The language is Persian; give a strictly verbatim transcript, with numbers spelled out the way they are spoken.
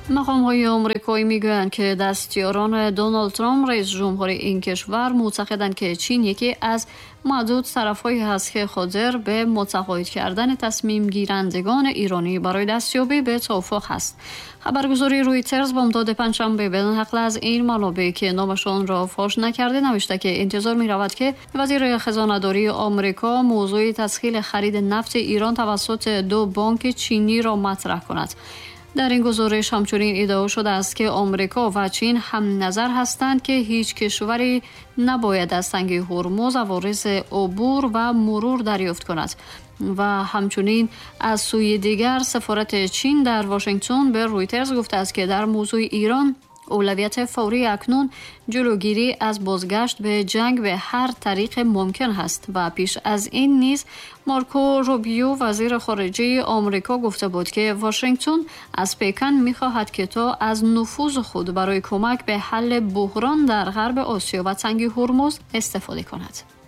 مقام‌های آمریکایی میگویند که دستیاران دونالد ترامپ رئیس جمهور این کشور معتقدند که چین یکی از معدود طرف‌هایی است که قادر به متقاعد کردن تصمیم گیرندگان ایرانی برای دستیابی به توافق است. خبرگزاری رویترز با امداد پنجشنبه بدون نقل از این منابع که نامشان را فاش نکرده نوشته که انتظار می‌رود که وزیر خزانه‌داری آمریکا موضوع تسهیل خرید نفت ایران توسط دو بانک چینی را مطرح کند. در این گزارش همچنین ادعا شده است که آمریکا و چین هم نظر هستند که هیچ کشوری نباید از تنگه هرمز عوارض عبور و مرور دریافت کند و همچنین از سوی دیگر سفارت چین در واشنگتن به رویترز گفته است که در موضوع ایران اولویت فوری اکنون جلوگیری از بازگشت به جنگ به هر طریق ممکن است و پیش از این نیز مارکو روبیو وزیر خارجه آمریکا گفته بود که واشنگتن از پکن می‌خواهد که تا از نفوذ خود برای کمک به حل بحران در غرب آسیا و تنگه هرمز استفاده کند.